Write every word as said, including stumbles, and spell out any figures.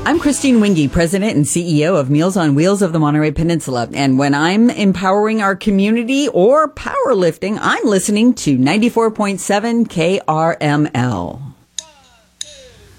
I'm Christine Winge, President and C E O of Meals on Wheels of the Monterey Peninsula. And when I'm empowering our community or powerlifting, I'm listening to ninety-four point seven K R M L.